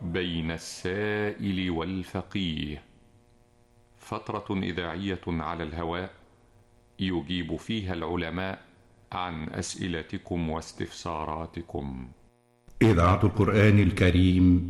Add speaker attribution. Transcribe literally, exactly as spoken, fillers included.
Speaker 1: بين السائل والفقيه، فترة إذاعية على الهواء يجيب فيها العلماء عن أسئلتكم واستفساراتكم.
Speaker 2: إذاعة القرآن الكريم